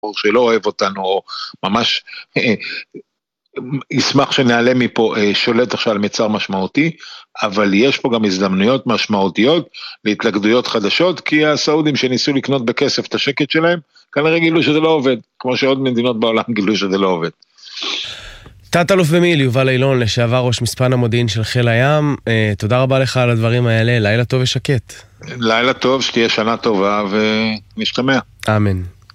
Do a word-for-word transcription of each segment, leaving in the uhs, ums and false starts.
או שלא אוהב אותנו, או ממש ישמח שנעלה מפה, שולט עכשיו על מצר משמעותי, אבל יש פה גם הזדמנויות משמעותיות להתלכדויות חדשות, כי הסעודים שניסו לקנות בכסף את השקט שלהם, כנראה גילו שזה לא עובד, כמו שעוד מדינות בעולם גילו שזה לא עובד. תת-אלוף במיל' יובל אילון, לשעבר ראש מספן המודיעין של חיל הים, תודה רבה לך על הדברים האלה, לילה טוב ושקט. לילה טוב, שתהיה שנה טובה ונשתמע. אמן.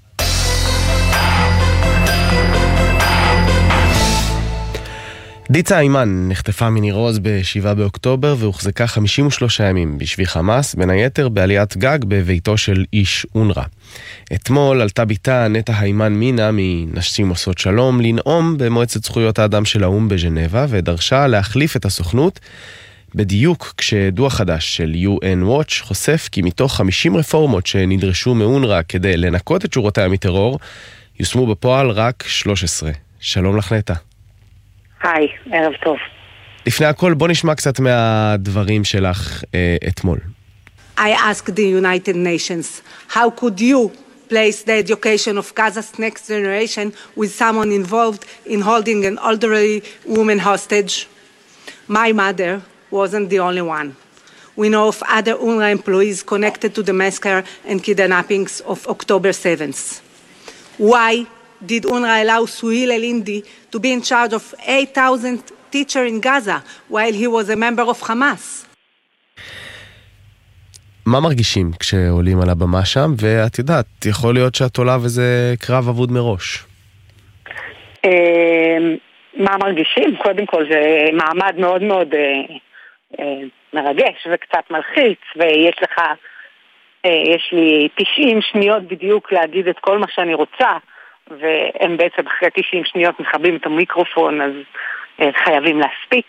דיצה אימן נחטפה מניר עוז ב-שבעה באוקטובר והוחזקה חמישים ושלושה ימים בשבי חמאס, בין היתר בעליית גג בביתו של איש אונר"א. אתמול עלתה ביתה נטע אימן מינה מנשים עושות שלום לנאום במועצת זכויות האדם של האו"ם בז'נבה, ודרשה להחליף את הסוכנות, בדיוק כשדוח חדש של יו אן Watch חושף כי מתוך חמישים רפורמות שנדרשו מאונר"א כדי לנקות את שורותיה מטרור, יושמו בפועל רק שלוש עשרה. שלום לך נטע. היי, ערב טוב. לפני הכל, בוא נשמע קצת מהדברים שלך אה, אתמול. I asked the United Nations, how could you place the education of Gaza's next generation with someone involved in holding an elderly woman hostage? My mother wasn't the only one. We know of other UNRWA employees connected to the massacre and kidnappings of October seventh. Why did UNRWA allow Suhail El-Hindi to be in charge of eight thousand teachers in Gaza while he was a member of Hamas? מה מרגישים כשעולים על הבמה שם? ואת יודעת, יכול להיות שאת עולה וזה קרב אבוד מראש. מה מרגישים? קודם כל זה מעמד מאוד מאוד מרגש וקצת מלחיץ, ויש לך, יש לי תשעים שניות בדיוק להגיד את כל מה שאני רוצה, והם בעצם אחרי תשעים שניות מכבים את המיקרופון, אז חייבים להספיק.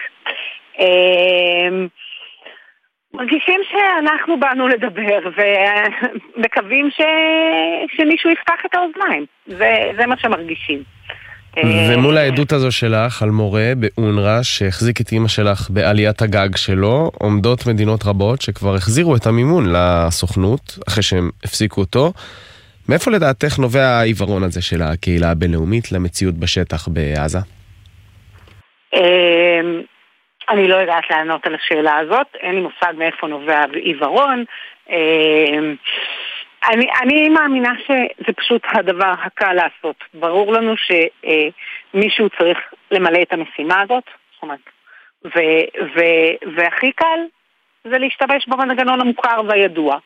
מרגישים שאנחנו באנו לדבר, ומקווים ש... שמישהו יפתח את האוזניים. זה, זה מה שמרגישים. ומול העדות הזו שלך על מורה באונר"א שהחזיק את אמא שלך בעליית הגג שלו, עומדות מדינות רבות שכבר החזירו את המימון לסוכנות, אחרי שהם הפסיקו אותו. מאיפה לדעתך נובע העיוורון הזה של הקהילה הבינלאומית למציאות בשטח בעזה? אני לא יודעת לענות על השאלה הזאת, אין לי מושג מאיפה נובע עיוורון. אני, אני מאמינה שזה פשוט הדבר הקל לעשות. ברור לנו שמישהו צריך למלא את המשימה הזאת, זאת אומרת, ו, ו, והכי קל זה להשתמש במנגנון המוכר והידוע.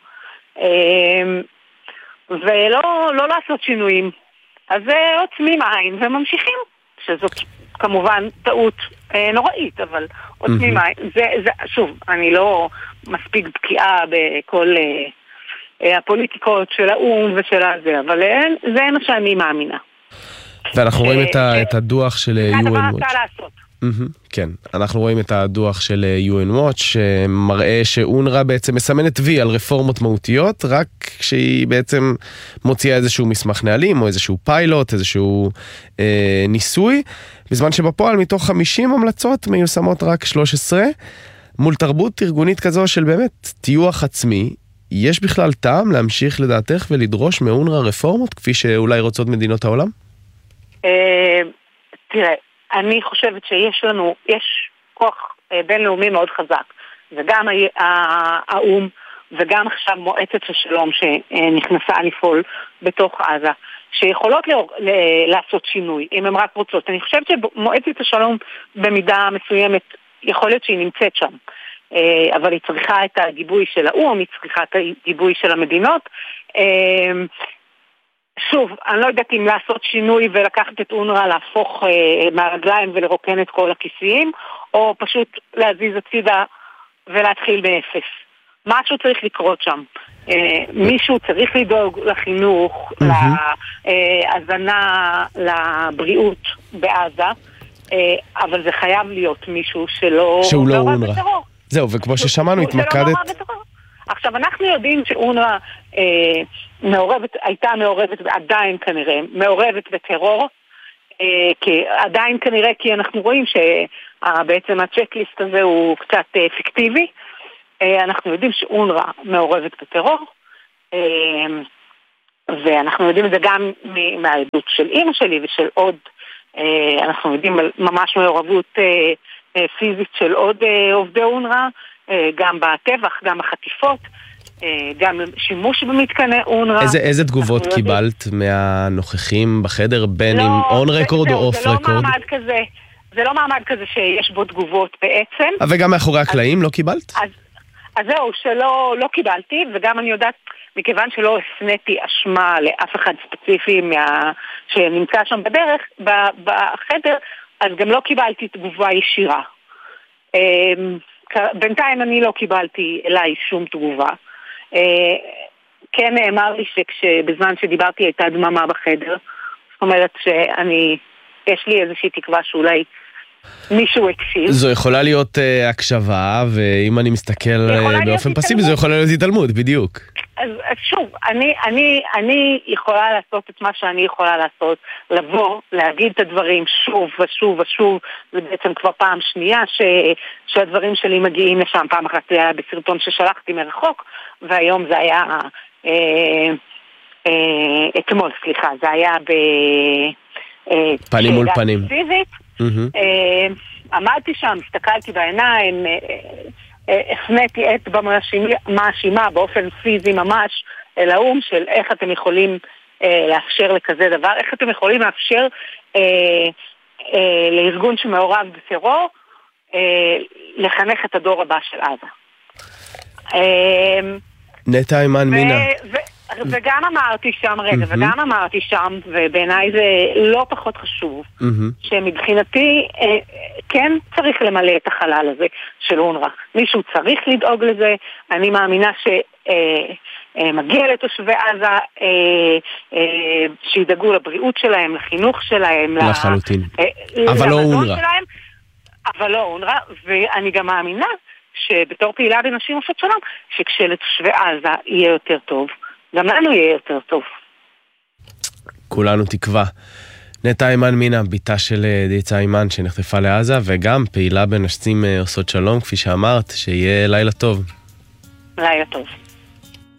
ולא לא לעשות שינויים. אז עוצמים עין וממשיכים, שזאת כמובן טעות אה, נוראית, אבל עוצמים עין. זה, זה, שוב, אני לא מספיק בקיאה בכל אה, אה, הפוליטיקות של האום ושל הזה, אבל אה, זה מה שאני מאמינה. ואנחנו רואים את, ה, את הדוח של יו אן Watch. זה הדבר קל לעשות. כן, אנחנו רואים את הדוח של יו אן Watch שמראה שאונר"א בעצם מסמנת וי על רפורמות מהותיות רק כשהיא בעצם מוציאה איזשהו מסמך נהלים או איזשהו פיילוט, איזשהו אה, ניסוי, בזמן שבפועל מתוך חמישים המלצות מיושמות רק שלוש עשרה. מול תרבות ארגונית כזו של באמת טיוח עצמי, יש בכלל טעם להמשיך לדעתך ולדרוש מאונר"א רפורמות כפי שאולי רוצות מדינות העולם? אה, תראה, אני חושבת שיש לנו, יש כוח בינלאומי מאוד חזק, וגם האו"ם וגם עכשיו מועצת השלום שנכנסה לפעול בתוך עזה, שיכולות לעשות שינוי, אם הן רק רוצות. אני חושבת שמועצת השלום במידה מסוימת, יכול להיות שהיא נמצאת שם, אבל היא צריכה את הגיבוי של האו"ם, היא צריכה את הגיבוי של המדינות. שוב, אני לא יודעת אם לעשות שינוי ולקחת את אונר"א להפוך אה, מהרגליים ולרוקן את כל הכיסיים, או פשוט להזיז הצידה ולהתחיל באפס. משהו צריך לקרות שם. אה, מישהו צריך לדאוג לחינוך, mm-hmm. להזנה, לבריאות בעזה, אה, אבל זה חייב להיות מישהו שלא... שהוא לא אונר"א. זהו, וכמו ששמענו, התמקדת... עכשיו, אנחנו יודעים שאונר"א אה, מעורבת, הייתה מעורבת, עדיין כנראה, מעורבת בטרור, אה, כי, עדיין כנראה כי אנחנו רואים שבעצם הצ'קליסט הזה הוא קצת אה, פיקטיבי. אה, אנחנו יודעים שאונר"א מעורבת בטרור, אה, ואנחנו יודעים את זה גם מהעדות של אמא שלי ושל עוד, אנחנו יודעים על ממש מעורבות פיזית של עוד עובדי אונר"א, גם בטבח, גם בחטיפות, גם שימוש במתקני אונר"א. איזה, איזה תגובות קיבלת יודעים... מהנוכחים בחדר, בין לא, עם און רקורד או אוף רקורד? זה לא מעמד כזה, זה לא מעמד כזה שיש בו תגובות בעצם. וגם מאחורי הקלעים אז, לא קיבלת? אז, אז זהו, שלא לא קיבלתי, וגם אני יודעת, מכיוון שלא הפניתי אשמה לאף אחד ספציפי מה... שנמצא שם בדרך, בחדר, אז גם לא קיבלתי תגובה ישירה. בינתיים אני לא קיבלתי אליי שום תגובה. כן נאמר לי שבזמן שדיברתי הייתה דממה בחדר, זאת אומרת שאני, יש לי איזושהי תקווה שאולי מישהו הקשיב. זו יכולה להיות uh, הקשבה, ואם אני מסתכל uh, באופן פסיבי, זו יכולה להיות התעלמות, בדיוק. אז, אז שוב, אני, אני, אני יכולה לעשות את מה שאני יכולה לעשות, לבוא, להגיד את הדברים שוב ושוב ושוב, זה בעצם כבר פעם שנייה ש, שהדברים שלי מגיעים לשם, פעם אחת זה היה בסרטון ששלחתי מרחוק, והיום זה היה, אה, אה, אתמול, סליחה, זה היה ב... אה, פנים מול פנים. פיזית, עמדתי שם, הסתכלתי בעיניים, הפניתי אצבע מאשימה באופן פיזי ממש אל האום של איך אתם יכולים לאפשר לכזה דבר, איך אתם יכולים לאפשר לארגון שמעורב בטרור לחנך את הדור הבא של עזה. נטע הימן מינה. וגם אמרתי שם, רגע, וגם אמרתי שם, ובעיניי זה לא פחות חשוב, שמבחינתי כן צריך למלא את החלל הזה של אונר"א. מישהו צריך לדאוג לזה, אני מאמינה שמגיע לתושבי עזה, שידאגו לבריאות שלהם, לחינוך שלהם, לחלוטין. אבל לא אונר"א. אבל לא אונר"א, ואני גם מאמינה שבתור פעילה בנשים עושות שלום, שכשלתושבי עזה יהיה יותר טוב, גם לנו יהיה יותר טוב. כולנו תקווה. נטע הימן מינה, ביתה של דיצה הימן שנחטפה לעזה, וגם פעילה בנשים עושות שלום, כפי שאמרת, שיהיה לילה טוב. לילה טוב.